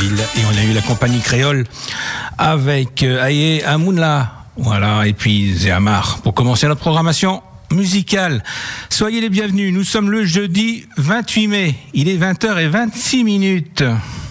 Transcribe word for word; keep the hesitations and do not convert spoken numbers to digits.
Belleville. Et on a eu la compagnie créole avec Aye Amounla. Voilà, et puis Zéhamar. Pour commencer notre programmation musicale, soyez les bienvenus. Nous sommes le jeudi vingt-huit mai. Il est vingt heures vingt-six minutes.